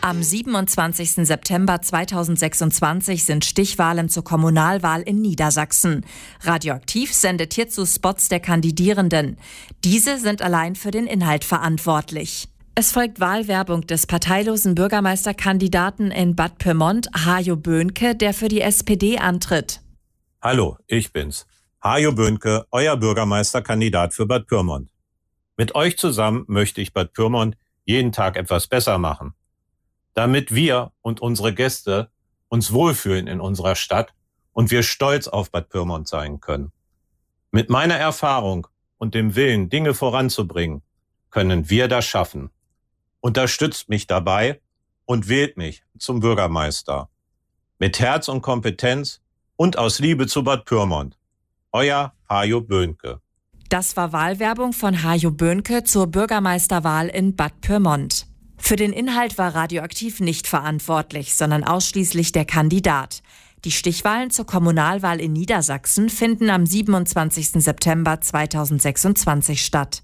Am 27. September 2026 sind Stichwahlen zur Kommunalwahl in Niedersachsen. Radioaktiv sendet hierzu Spots der Kandidierenden. Diese sind allein für den Inhalt verantwortlich. Es folgt Wahlwerbung des parteilosen Bürgermeisterkandidaten in Bad Pyrmont, Hajo Böhnke, der für die SPD antritt. Hallo, ich bin's. Hajo Böhnke, euer Bürgermeisterkandidat für Bad Pyrmont. Mit euch zusammen möchte ich Bad Pyrmont jeden Tag etwas besser machen. Damit wir und unsere Gäste uns wohlfühlen in unserer Stadt und wir stolz auf Bad Pyrmont sein können. Mit meiner Erfahrung und dem Willen, Dinge voranzubringen, können wir das schaffen. Unterstützt mich dabei und wählt mich zum Bürgermeister. Mit Herz und Kompetenz und aus Liebe zu Bad Pyrmont. Euer Hajo Böhnke. Das war Wahlwerbung von Hajo Böhnke zur Bürgermeisterwahl in Bad Pyrmont. Für den Inhalt war Radioaktiv nicht verantwortlich, sondern ausschließlich der Kandidat. Die Stichwahlen zur Kommunalwahl in Niedersachsen finden am 27. September 2026 statt.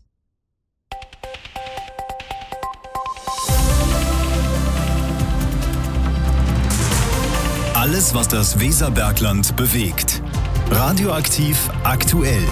Alles, was das Weserbergland bewegt. Radioaktiv aktuell.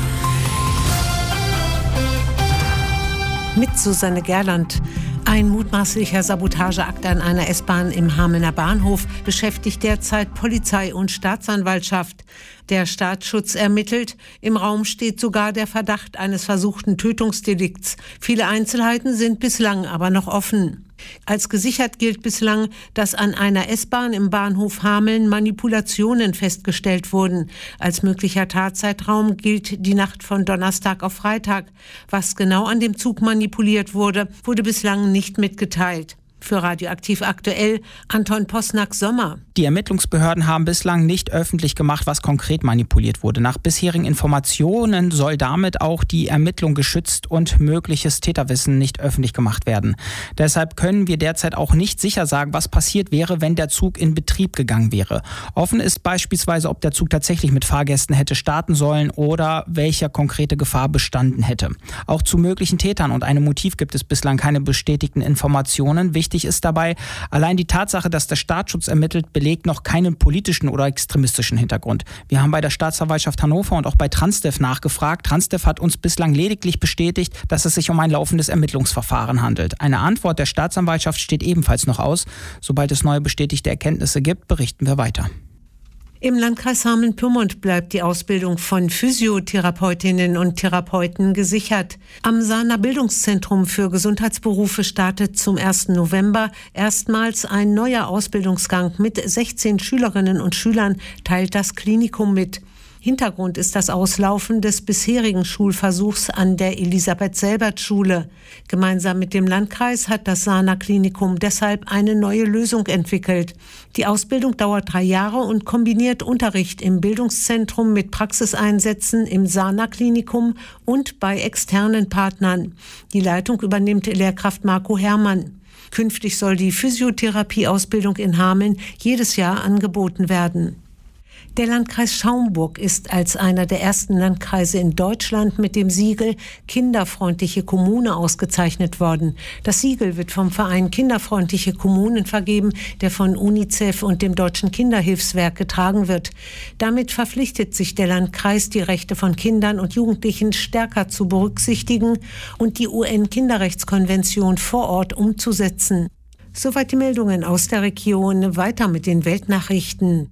Mit Susanne Gerland. Ein mutmaßlicher Sabotageakt an einer S-Bahn im Hamelner Bahnhof beschäftigt derzeit Polizei und Staatsanwaltschaft. Der Staatsschutz ermittelt. Im Raum steht sogar der Verdacht eines versuchten Tötungsdelikts. Viele Einzelheiten sind bislang aber noch offen. Als gesichert gilt bislang, dass an einer S-Bahn im Bahnhof Hameln Manipulationen festgestellt wurden. Als möglicher Tatzeitraum gilt die Nacht von Donnerstag auf Freitag. Was genau an dem Zug manipuliert wurde, wurde bislang nicht mitgeteilt. Für Radioaktiv aktuell Anton Posnack-Sommer. Die Ermittlungsbehörden haben bislang nicht öffentlich gemacht, was konkret manipuliert wurde. Nach bisherigen Informationen soll damit auch die Ermittlung geschützt und mögliches Täterwissen nicht öffentlich gemacht werden. Deshalb können wir derzeit auch nicht sicher sagen, was passiert wäre, wenn der Zug in Betrieb gegangen wäre. Offen ist beispielsweise, ob der Zug tatsächlich mit Fahrgästen hätte starten sollen oder welche konkrete Gefahr bestanden hätte. Auch zu möglichen Tätern und einem Motiv gibt es bislang keine bestätigten Informationen. Wichtig ist dabei, allein die Tatsache, dass der Staatsschutz ermittelt, belegt noch keinen politischen oder extremistischen Hintergrund. Wir haben bei der Staatsanwaltschaft Hannover und auch bei Transdev nachgefragt. Transdev hat uns bislang lediglich bestätigt, dass es sich um ein laufendes Ermittlungsverfahren handelt. Eine Antwort der Staatsanwaltschaft steht ebenfalls noch aus. Sobald es neue bestätigte Erkenntnisse gibt, berichten wir weiter. Im Landkreis Hameln-Pyrmont bleibt die Ausbildung von Physiotherapeutinnen und Therapeuten gesichert. Am Sahner Bildungszentrum für Gesundheitsberufe startet zum 1. November erstmals ein neuer Ausbildungsgang mit 16 Schülerinnen und Schülern, teilt das Klinikum mit. Hintergrund ist das Auslaufen des bisherigen Schulversuchs an der Elisabeth-Selbert-Schule. Gemeinsam mit dem Landkreis hat das Sahner Klinikum deshalb eine neue Lösung entwickelt. Die Ausbildung dauert 3 Jahre und kombiniert Unterricht im Bildungszentrum mit Praxiseinsätzen im Sahner Klinikum und bei externen Partnern. Die Leitung übernimmt Lehrkraft Marco Herrmann. Künftig soll die Physiotherapieausbildung in Hameln jedes Jahr angeboten werden. Der Landkreis Schaumburg ist als einer der ersten Landkreise in Deutschland mit dem Siegel Kinderfreundliche Kommune ausgezeichnet worden. Das Siegel wird vom Verein Kinderfreundliche Kommunen vergeben, der von UNICEF und dem Deutschen Kinderhilfswerk getragen wird. Damit verpflichtet sich der Landkreis, die Rechte von Kindern und Jugendlichen stärker zu berücksichtigen und die UN-Kinderrechtskonvention vor Ort umzusetzen. Soweit die Meldungen aus der Region. Weiter mit den Weltnachrichten.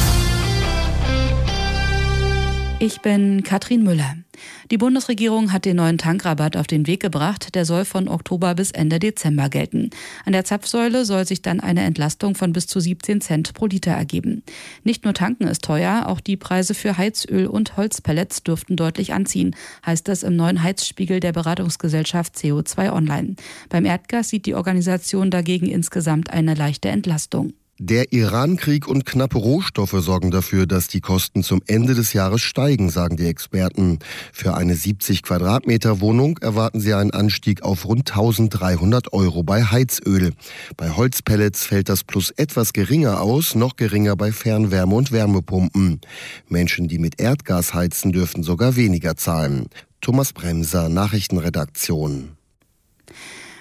Ich bin Katrin Müller. Die Bundesregierung hat den neuen Tankrabatt auf den Weg gebracht. Der soll von Oktober bis Ende Dezember gelten. An der Zapfsäule soll sich dann eine Entlastung von bis zu 17 Cent pro Liter ergeben. Nicht nur tanken ist teuer, auch die Preise für Heizöl und Holzpellets dürften deutlich anziehen, heißt es im neuen Heizspiegel der Beratungsgesellschaft CO2 Online. Beim Erdgas sieht die Organisation dagegen insgesamt eine leichte Entlastung. Der Iran-Krieg und knappe Rohstoffe sorgen dafür, dass die Kosten zum Ende des Jahres steigen, sagen die Experten. Für eine 70 Quadratmeter Wohnung erwarten sie einen Anstieg auf rund 1.300 € bei Heizöl. Bei Holzpellets fällt das Plus etwas geringer aus, noch geringer bei Fernwärme und Wärmepumpen. Menschen, die mit Erdgas heizen, dürfen sogar weniger zahlen. Thomas Bremser, Nachrichtenredaktion.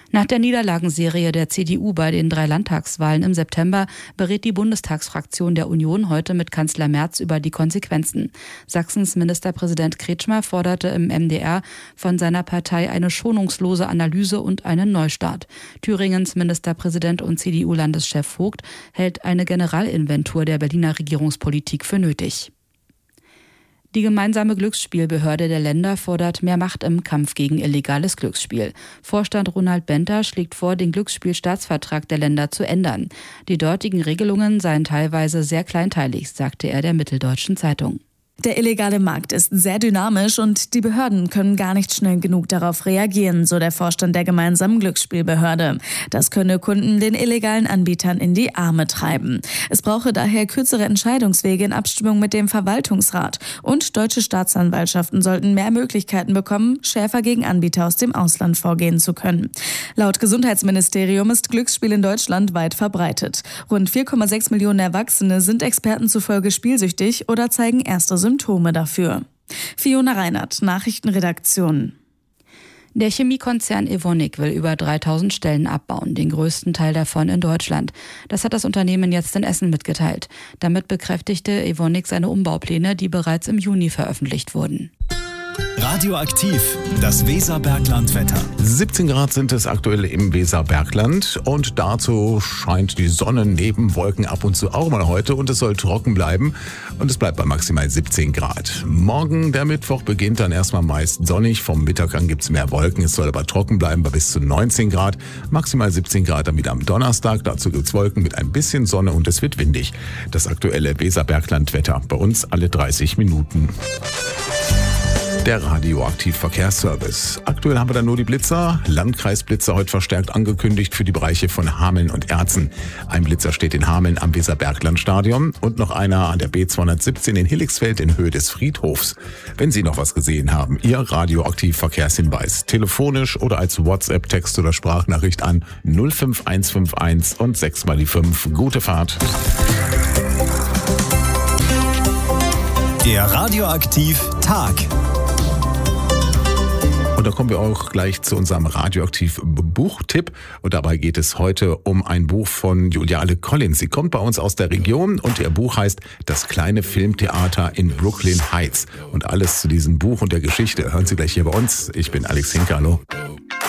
Nach der Niederlagenserie der CDU bei den 3 Landtagswahlen im September berät die Bundestagsfraktion der Union heute mit Kanzler Merz über die Konsequenzen. Sachsens Ministerpräsident Kretschmer forderte im MDR von seiner Partei eine schonungslose Analyse und einen Neustart. Thüringens Ministerpräsident und CDU-Landeschef Vogt hält eine Generalinventur der Berliner Regierungspolitik für nötig. Die gemeinsame Glücksspielbehörde der Länder fordert mehr Macht im Kampf gegen illegales Glücksspiel. Vorstand Ronald Benter schlägt vor, den Glücksspielstaatsvertrag der Länder zu ändern. Die dortigen Regelungen seien teilweise sehr kleinteilig, sagte er der Mitteldeutschen Zeitung. Der illegale Markt ist sehr dynamisch und die Behörden können gar nicht schnell genug darauf reagieren, so der Vorstand der gemeinsamen Glücksspielbehörde. Das könne Kunden den illegalen Anbietern in die Arme treiben. Es brauche daher kürzere Entscheidungswege in Abstimmung mit dem Verwaltungsrat. Und deutsche Staatsanwaltschaften sollten mehr Möglichkeiten bekommen, schärfer gegen Anbieter aus dem Ausland vorgehen zu können. Laut Gesundheitsministerium ist Glücksspiel in Deutschland weit verbreitet. Rund 4,6 Millionen Erwachsene sind Experten zufolge spielsüchtig oder zeigen erste Symptome dafür. Fiona Reinhardt, Nachrichtenredaktion. Der Chemiekonzern Evonik will über 3000 Stellen abbauen, den größten Teil davon in Deutschland. Das hat das Unternehmen jetzt in Essen mitgeteilt. Damit bekräftigte Evonik seine Umbaupläne, die bereits im Juni veröffentlicht wurden. Radioaktiv, das Weserbergland-Wetter. 17 Grad sind es aktuell im Weserbergland und dazu scheint die Sonne neben Wolken ab und zu auch mal heute und es soll trocken bleiben und es bleibt bei maximal 17 Grad. Morgen, der Mittwoch, beginnt dann erstmal meist sonnig, vom Mittag an gibt es mehr Wolken, es soll aber trocken bleiben bei bis zu 19 Grad, maximal 17 Grad dann wieder am Donnerstag, dazu gibt es Wolken mit ein bisschen Sonne und es wird windig. Das aktuelle Weserbergland-Wetter bei uns alle 30 Minuten. Der Radioaktiv-Verkehrsservice. Aktuell haben wir da nur die Blitzer. Landkreisblitzer heute verstärkt angekündigt für die Bereiche von Hameln und Erzen. Ein Blitzer steht in Hameln am Weserbergland-Stadion und noch einer an der B217 in Hilligsfeld in Höhe des Friedhofs. Wenn Sie noch was gesehen haben, Ihr Radioaktiv-Verkehrshinweis. Telefonisch oder als WhatsApp, Text oder Sprachnachricht an 05151 und 6 mal die 5. Gute Fahrt. Der Radioaktiv-Tag. Und da kommen wir auch gleich zu unserem Radioaktiv-Buchtipp. Und dabei geht es heute um ein Buch von Juliane Collins. Sie kommt bei uns aus der Region und ihr Buch heißt Das kleine Filmtheater in Brooklyn Heights. Und alles zu diesem Buch und der Geschichte hören Sie gleich hier bei uns. Ich bin Alex Hinke, hallo.